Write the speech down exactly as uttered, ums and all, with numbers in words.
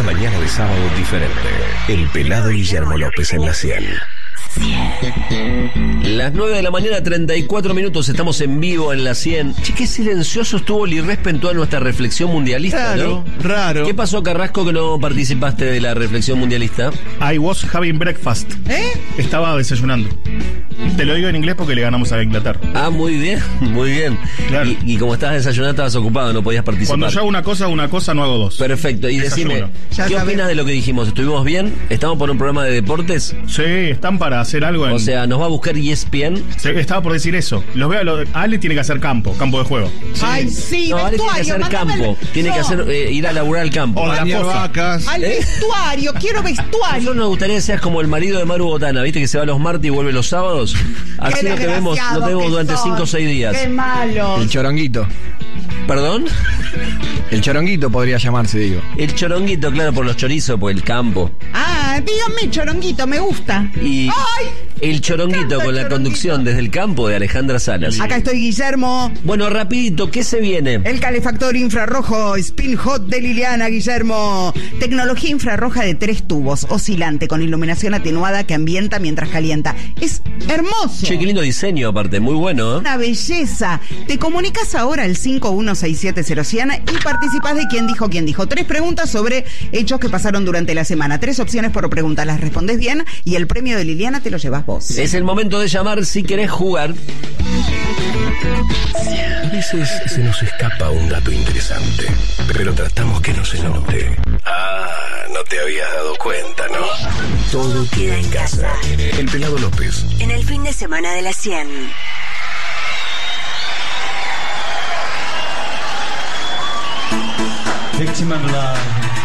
mañana de sábado diferente. El Pelado Guillermo López en la cien. Las nueve de la mañana, treinta y cuatro minutos, estamos en vivo en la cien. Che, qué silencioso estuvo Lirrespe en toda nuestra reflexión mundialista, Raro, ¿no? raro. ¿Qué pasó, Carrasco, que no participaste de la reflexión mundialista? I was having breakfast. ¿Eh? Estaba desayunando. Te lo digo en inglés porque le ganamos a Inglaterra. Ah, muy bien, muy bien. Claro. Y, y como estabas desayunando, estabas ocupado, no podías participar. Cuando yo hago una cosa, una cosa, no hago dos. Perfecto, y Desayuno. decime, Ya ¿qué sabes. opinas de lo que dijimos? ¿Estuvimos bien? ¿Estamos por un programa de deportes? Sí, están para hacer algo en... O sea, ¿nos va a buscar E S P N? Sí, estaba por decir eso. Los veo a los... Ale tiene que hacer campo, campo de juego. Ay, sí, No, Ale tiene que vestuario. hacer mandame campo, el- tiene que No, hacer eh, ir a laburar al campo. O la Bañar fosa. vacas. Al ¿Eh? vestuario, quiero vestuario. Nosotros nos gustaría que seas como el marido de Maru Botana, ¿viste? Que se va los martes y vuelve los sábados. Así Qué no te vemos, desgraciado no te vemos que durante son. cinco o seis días. Qué malo. El choronguito. ¿Perdón? El choronguito podría llamarse, digo. El choronguito, claro, por los chorizos, por el campo. Ah, dígame, choronguito, me gusta. Y ¡Ay! el choronguito encanta con el la choronguito. conducción desde el campo de Alejandra Salas. Acá estoy, Guillermo. Bueno, rapidito, ¿qué se viene? El calefactor infrarrojo Spin Hot de Liliana, Guillermo. Tecnología infrarroja de tres tubos, oscilante, con iluminación atenuada que ambienta mientras calienta. Es hermoso. Che, qué lindo diseño, aparte, muy bueno, ¿eh? Una belleza. Te comunicas ahora al cinco uno seis siete cero cien y participas de quién dijo quién dijo. Tres preguntas sobre hechos que pasaron durante la semana. Tres opciones por pregunta. Las respondes bien y el premio de Liliana te lo llevas vos. Es el momento de llamar si querés jugar. A veces se nos escapa un dato interesante, pero tratamos que no se note. Ah, no te habías dado cuenta, ¿no? Todo queda en casa. El Pelado López. En el fin de semana de la cien. Victim of love.